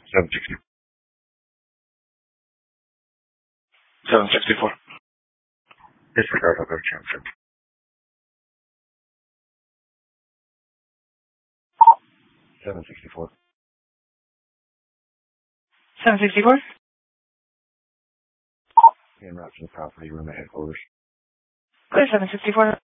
760. 764. Disregard, I'll go to transfer. 764. 764? En route to the property room at headquarters. Clear 764.